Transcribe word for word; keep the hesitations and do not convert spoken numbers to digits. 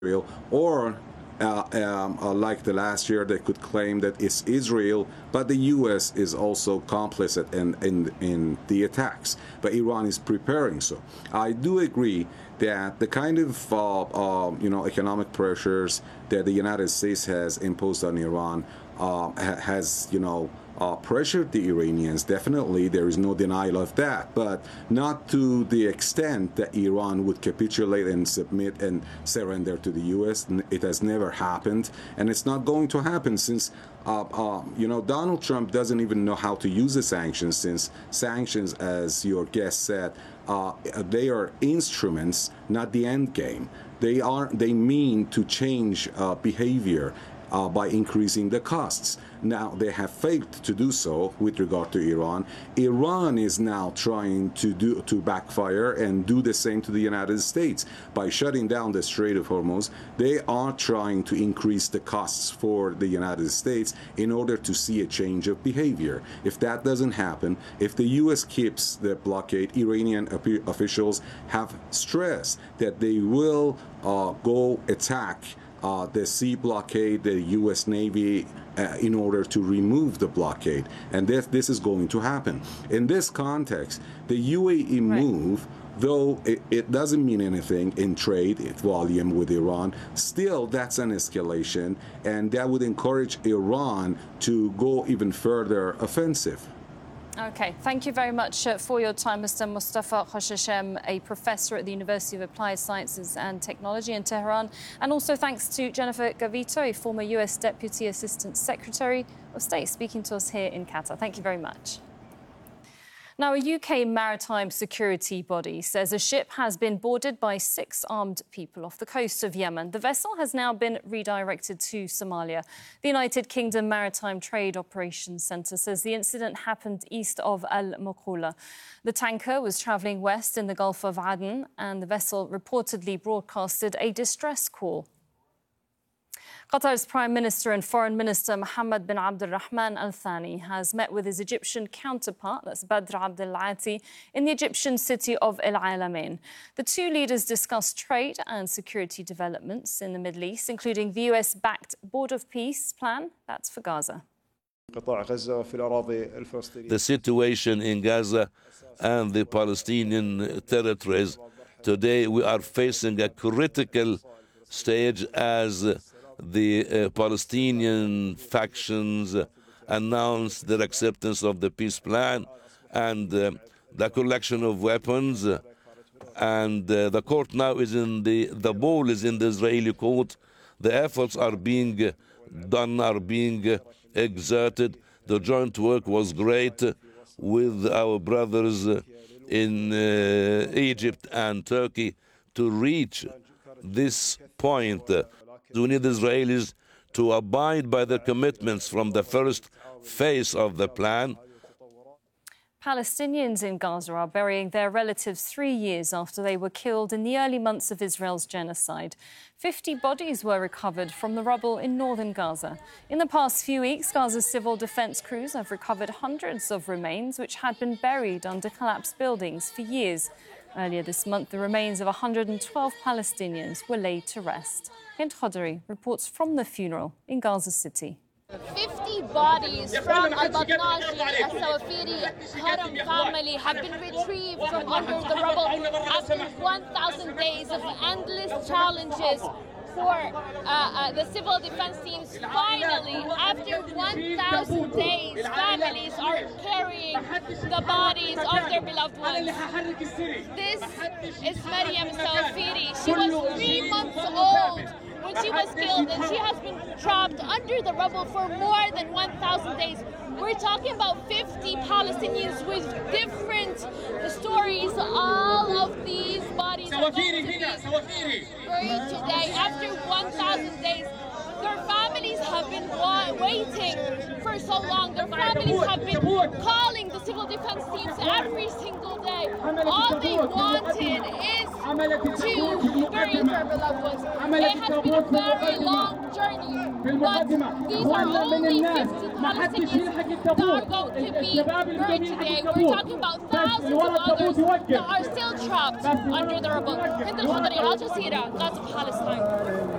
Israel, or uh, um, uh, like the last year, they could claim that it's Israel, but the U S is also complicit in, in, in the attacks. But Iran is preparing so. I do agree that the kind of uh, uh, you know economic pressures that the United States has imposed on Iran uh, has you know uh, pressured the Iranians. Definitely, there is no denial of that, but not to the extent that Iran would capitulate and submit and surrender to the U S. It has never happened, and it's not going to happen since uh, uh, you know Donald Trump doesn't even know how to use the sanctions. Since sanctions, as your guest said, uh, they are instruments, not the end game. They are they mean to change uh, behavior uh, by increasing the costs. Now, they have failed to do so with regard to Iran. Iran is now trying to do to backfire and do the same to the United States. By shutting down the Strait of Hormuz, they are trying to increase the costs for the United States in order to see a change of behavior. If that doesn't happen, if the U S keeps the blockade, Iranian officials have stressed that they will uh, go attack Uh, the sea blockade, the U S Navy, uh, in order to remove the blockade. And this, this is going to happen. In this context, the U A E right. move, though it, it doesn't mean anything in trade volume with Iran, still that's an escalation, and that would encourage Iran to go even further offensive. Okay, thank you very much uh, for your time, Mister Mustafa Khoseshem, a professor at the University of Applied Sciences and Technology in Tehran. And also thanks to Jennifer Gavito, a former U S Deputy Assistant Secretary of State, speaking to us here in Qatar. Thank you very much. Now, a U K maritime security body says a ship has been boarded by six armed people off the coast of Yemen. The vessel has now been redirected to Somalia. The United Kingdom Maritime Trade Operations Centre says the incident happened east of Al Maqula. The tanker was travelling west in the Gulf of Aden, and the vessel reportedly broadcasted a distress call. Qatar's Prime Minister and Foreign Minister Mohammed bin Abdulrahman Al Thani has met with his Egyptian counterpart, that's Badr Abdel Ati, in the Egyptian city of El Alamein. The two leaders discussed trade and security developments in the Middle East, including the U S-backed Board of Peace plan, that's for Gaza. The situation in Gaza and the Palestinian territories, today we are facing a critical stage as the uh, Palestinian factions announced their acceptance of the peace plan and uh, the collection of weapons. And uh, the court now is in the, the ball is in the Israeli court. The efforts are being done, are being exerted. The joint work was great with our brothers in uh, Egypt and Turkey to reach this point. We need Israelis to abide by their commitments from the first phase of the plan. Palestinians in Gaza are burying their relatives three years after they were killed in the early months of Israel's genocide. Fifty bodies were recovered from the rubble in northern Gaza. In the past few weeks, Gaza's civil defense crews have recovered hundreds of remains which had been buried under collapsed buildings for years. Earlier this month, the remains of one hundred twelve Palestinians were laid to rest. Hind Khodri reports from the funeral in Gaza City. fifty bodies from al-Batnashi, al-Sawafiri, Haram family have been retrieved from under the rubble after one thousand days of endless challenges for uh, uh, the civil defense teams. Finally, after one thousand days, families are carrying the bodies of their beloved ones. This is Maryam Sawafiri. She was three months old when she was killed, and she has been trapped under the rubble for more than one thousand days. We're talking about fifty Palestinians with different stories. All of these bodies are going to be buried today after one thousand days. Their families have been waiting for so long. Their families have been calling the civil defense teams every single day. All they wanted is to bury their beloved ones. It has been a very long journey, but these are only fifty Palestinians that are going to be buried today. We're talking about thousands of others that are still trapped under the rubble. Hind Khodri, Al Jazeera, Gaza, Palestine.